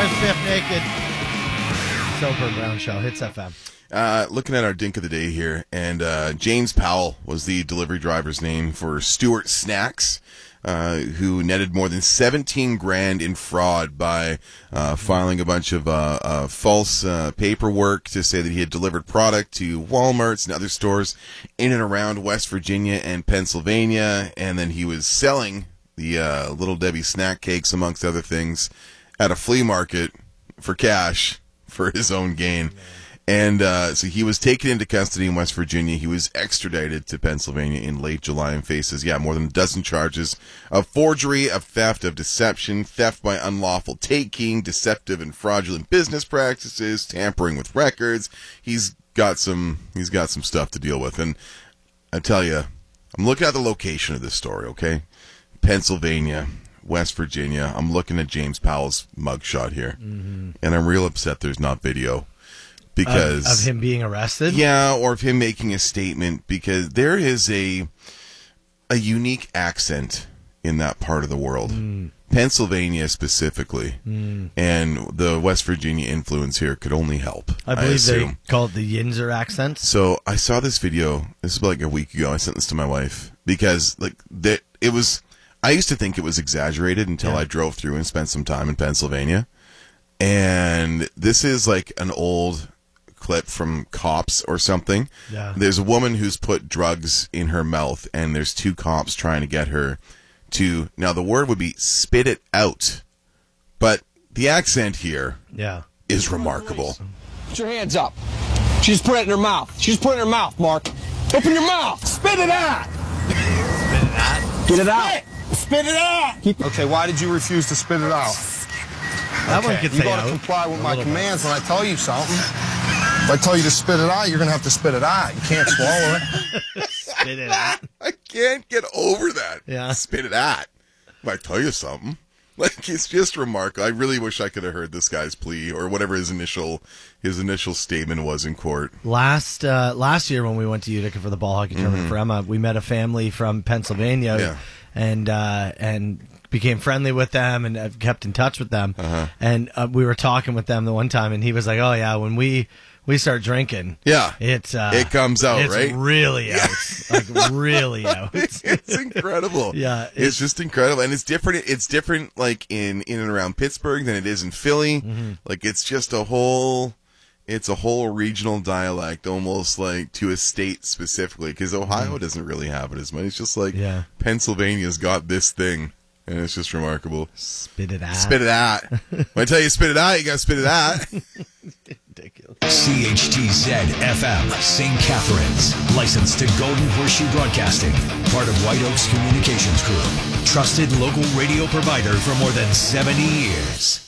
There's Biff Naked. Soper Brown Show. Hits FM. Looking at our dink of the day here, and James Powell was the delivery driver's name for Stewart Snacks, who netted more than $17,000 in fraud by filing a bunch of false paperwork to say that he had delivered product to Walmarts and other stores in and around West Virginia and Pennsylvania, and then he was selling the Little Debbie snack cakes, amongst other things, at a flea market for cash for his own gain. And so he was taken into custody in West Virginia. He was extradited to Pennsylvania in late July and faces, more than a dozen charges of forgery, of theft, of deception, theft by unlawful taking, deceptive and fraudulent business practices, tampering with records. He's got some stuff to deal with. And I tell you, I'm looking at the location of this story, okay? Pennsylvania, West Virginia. I'm looking at James Powell's mugshot here. Mm-hmm. And I'm real upset there's not video. Because of him being arrested? Yeah, or of him making a statement, because there is a unique accent in that part of the world. Pennsylvania specifically. And the West Virginia influence here could only help. I believe they call it the Yinzer accent. So I saw this video, this was like a week ago. I sent this to my wife because it was, I used to think it was exaggerated until I drove through and spent some time in Pennsylvania. And this is like an old clip from Cops or something. Yeah. There's a woman who's put drugs in her mouth, and there's two cops trying to get her to, now the word would be spit it out, but the accent here is remarkable. Put your hands up. She just put it in her mouth. She just put it in her mouth, Mark. Open your mouth. Spit it out. Spit it out. Get it out. Spit it out. Okay, why did you refuse to spit it out? That one could say you got to comply with my commands when I tell you something. If I tell you to spit it out, you're going to have to spit it out. You can't swallow it. Spit it out. I can't get over that. Yeah. Spit it out. If I tell you something. Like, it's just remarkable. I really wish I could have heard this guy's plea or whatever his initial statement was in court. Last year when we went to Utica for the ball hockey tournament for Emma, we met a family from Pennsylvania and became friendly with them and have kept in touch with them. And we were talking with them the one time, and he was like, "Oh yeah, when we start drinking, it comes out, it's right? Really out, like really out. It's incredible. Yeah, it's just incredible, and it's different. It's different, like in and around Pittsburgh than it is in Philly. Like it's just a whole regional dialect, almost like to a state specifically, because Ohio doesn't really have it as much. It's just like Pennsylvania's got this thing. And it's just remarkable. Spit it out. Spit it out. When I tell you spit it out, you got to spit it out. Ridiculous. CHTZ FM, St. Catharines. Licensed to Golden Horseshoe Broadcasting. Part of White Oaks Communications Group. Trusted local radio provider for more than 70 years.